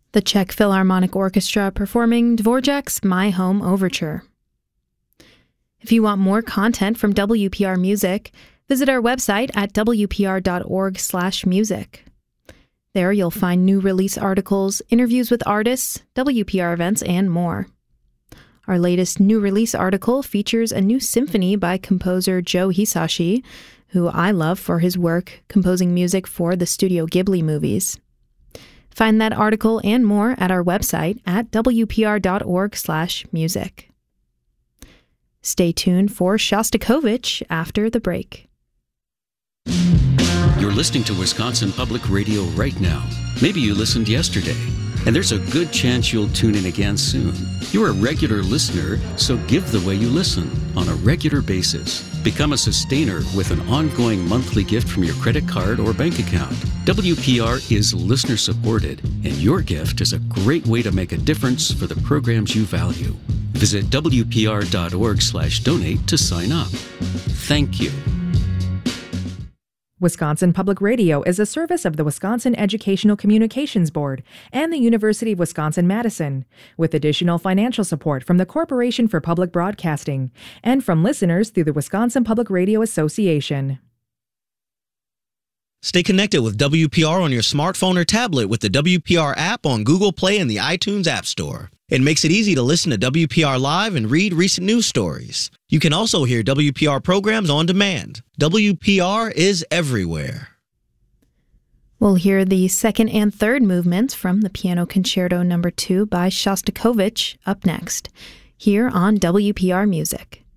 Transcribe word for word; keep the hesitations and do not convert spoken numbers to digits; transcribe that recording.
The Czech Philharmonic Orchestra performing Dvorak's My Home Overture. If you want more content from W P R Music, visit our website at w p r dot org slash music. There you'll find new release articles, interviews with artists, W P R events, and more. Our latest new release article features a new symphony by composer Joe Hisashi, who I love for his work composing music for the Studio Ghibli movies. Find that article and more at our website at w p r dot org slash music. Stay tuned for Shostakovich after the break. You're listening to Wisconsin Public Radio right now. Maybe you listened yesterday, and there's a good chance you'll tune in again soon. You're a regular listener, so give the way you listen on a regular basis. Become a sustainer with an ongoing monthly gift from your credit card or bank account. W P R is listener supported, and your gift is a great way to make a difference for the programs you value. Visit w p r dot org slash donate to sign up. Thank you. Wisconsin Public Radio is a service of the Wisconsin Educational Communications Board and the University of Wisconsin-Madison, with additional financial support from the Corporation for Public Broadcasting and from listeners through the Wisconsin Public Radio Association. Stay connected with W P R on your smartphone or tablet with the W P R app on Google Play and the iTunes App Store. It makes it easy to listen to W P R Live and read recent news stories. You can also hear W P R programs on demand. W P R is everywhere. We'll hear the second and third movements from the Piano Concerto Number two by Shostakovich up next, here on W P R Music.